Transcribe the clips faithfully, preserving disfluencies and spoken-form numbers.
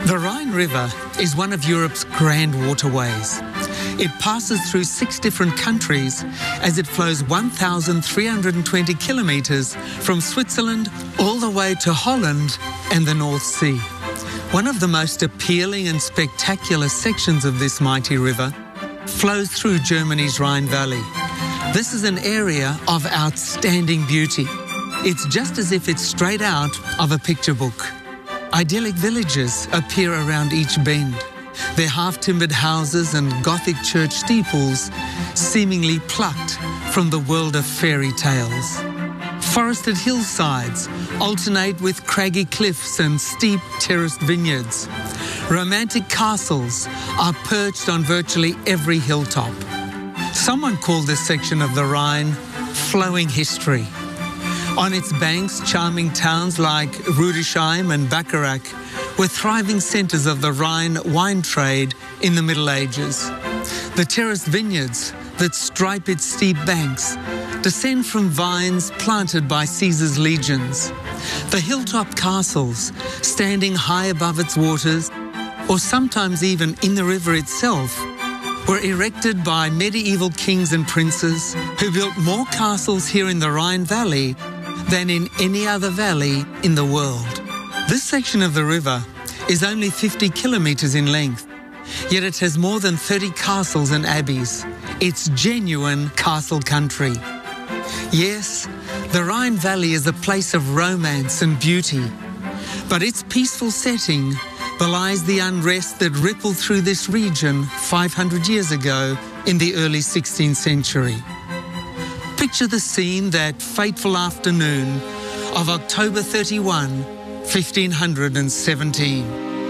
The Rhine River is one of Europe's grand waterways. It passes through six different countries as it flows one thousand three hundred twenty kilometres from Switzerland all the way to Holland and the North Sea. One of the most appealing and spectacular sections of this mighty river flows through Germany's Rhine Valley. This is an area of outstanding beauty. It's just as if it's straight out of a picture book. Idyllic villages appear around each bend, their half-timbered houses and Gothic church steeples seemingly plucked from the world of fairy tales. Forested hillsides alternate with craggy cliffs and steep terraced vineyards. Romantic castles are perched on virtually every hilltop. Someone called this section of the Rhine flowing history. On its banks, charming towns like Rudesheim and Bacharach were thriving centres of the Rhine wine trade in the Middle Ages. The terraced vineyards that stripe its steep banks descend from vines planted by Caesar's legions. The hilltop castles, standing high above its waters, or sometimes even in the river itself, were erected by medieval kings and princes who built more castles here in the Rhine Valley than in any other valley in the world. This section of the river is only fifty kilometres in length, yet it has more than thirty castles and abbeys. It's genuine castle country. Yes, the Rhine Valley is a place of romance and beauty, but its peaceful setting belies the unrest that rippled through this region five hundred years ago in the early sixteenth century. Picture the scene that fateful afternoon of October thirty-first, fifteen seventeen.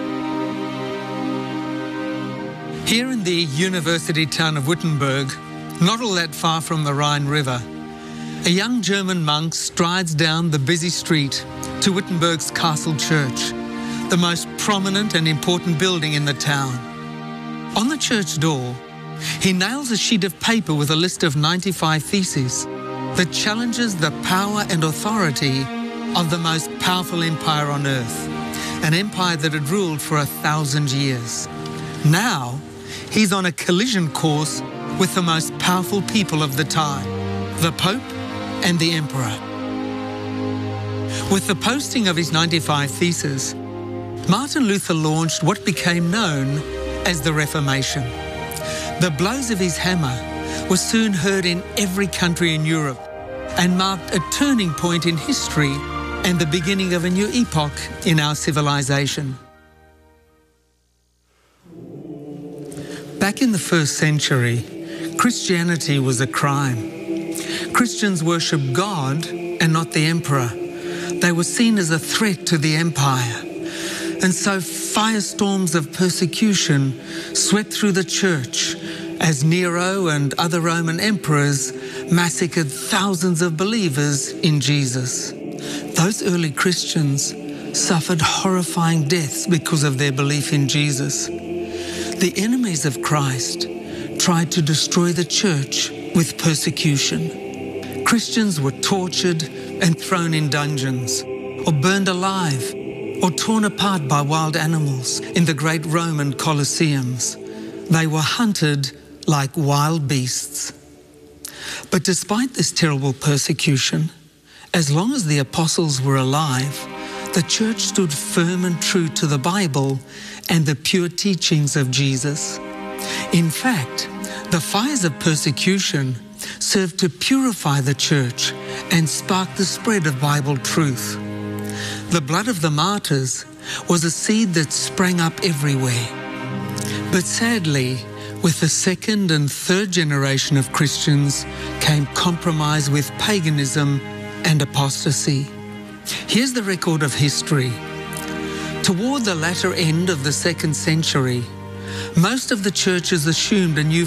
Here in the university town of Wittenberg, not all that far from the Rhine River, a young German monk strides down the busy street to Wittenberg's Castle Church, the most prominent and important building in the town. On the church door, he nails a sheet of paper with a list of ninety-five theses that challenges the power and authority of the most powerful empire on earth, an empire that had ruled for a thousand years. Now, he's on a collision course with the most powerful people of the time, the Pope and the Emperor. With the posting of his ninety-five theses, Martin Luther launched what became known as the Reformation. The blows of his hammer were soon heard in every country in Europe and marked a turning point in history and the beginning of a new epoch in our civilization. Back in the first century, Christianity was a crime. Christians worshipped God and not the emperor. They were seen as a threat to the empire. And so firestorms of persecution swept through the church as Nero and other Roman emperors massacred thousands of believers in Jesus. Those early Christians suffered horrifying deaths because of their belief in Jesus. The enemies of Christ tried to destroy the church with persecution. Christians were tortured and thrown in dungeons, or burned alive, or torn apart by wild animals in the great Roman Colosseums. They were hunted like wild beasts. But despite this terrible persecution, as long as the apostles were alive, the church stood firm and true to the Bible and the pure teachings of Jesus. In fact, the fires of persecution served to purify the church and spark the spread of Bible truth. The blood of the martyrs was a seed that sprang up everywhere. But sadly, with the second and third generation of Christians came compromise with paganism and apostasy. Here's the record of history. Toward the latter end of the second century, most of the churches assumed a new